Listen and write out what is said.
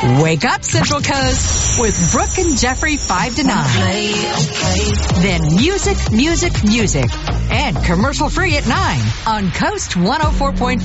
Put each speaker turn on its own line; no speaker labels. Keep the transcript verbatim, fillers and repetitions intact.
Wake up, Central Coast, with Brooke and Jeffrey five to nine.
Okay, okay.
Then music, music, music. And commercial free at nine on Coast one oh four point five.